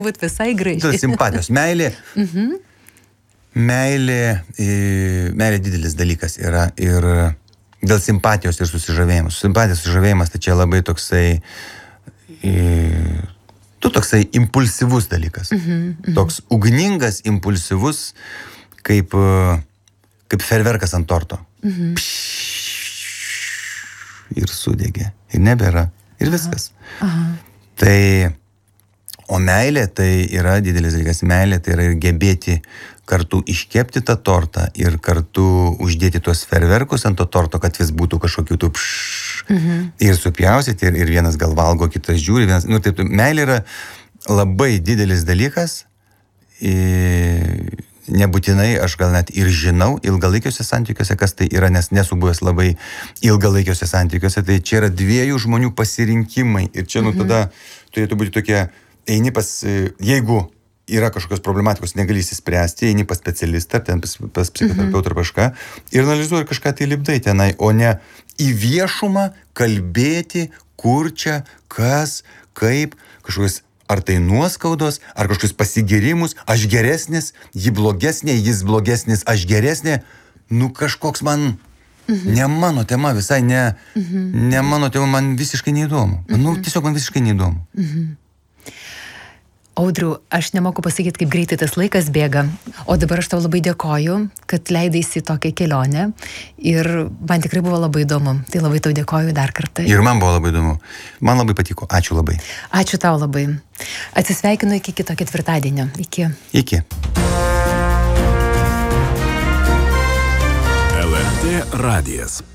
Būt visai gražiai. Dėl simpatijos. Meilė didelis dalykas yra ir dėl simpatijos ir susižavėjimas. Simpatijos susižavėjimas tai čia labai toksai impulsyvus dalykas. Toks ugningas, impulsyvus, kaip ferverkas ant torto. Ir sudegė. Ir nebėra. Ir viskas. O meilė tai yra didelis dalykas. Meilė tai yra ir gebėti kartu iškepti tą tortą ir kartu uždėti tuos ferverkus ant to torto, kad vis būtų kažkokių tų ir supjausyti, ir vienas gal valgo, kitas žiūri. Meilė yra labai didelis dalykas. Nebūtinai aš gal net ir žinau ilgalaikiuose santykiuose, kas tai yra, nes nesu buvęs labai ilgalaikiuose santykiuose. Tai čia yra dviejų žmonių pasirinkimai. Ir čia tada turėtų būti tokie, eini jeigu yra kažkokios problematikos, negali įsispręsti, eini pas specialistą, ten pas psichoterapeutą ar kažką, ir analizuoji kažką tai lipdai tenai, o ne į viešumą kalbėti, kur čia, kas, kaip, kažkokios ar tai nuoskaudos, ar kažkokius pasigirimus, aš geresnis, ji blogesnė, jis blogesnis, aš geresnė, kažkoks man, ne mano tema, visai ne mano tema, man visiškai neįdomu. Tiesiog man visiškai neįdomu. Audriau, aš nemoku pasakyti, kaip greitai tas laikas bėga, o dabar aš tau labai dėkoju, kad leidaisi tokią kelionę ir man tikrai buvo labai įdomu. Tai labai tau dėkoju dar kartą. Ir man buvo labai įdomu. Man labai patiko. Ačiū labai. Ačiū tau labai. Atsisveikinu iki kito ketvirtadienio. Iki. LRT radijas.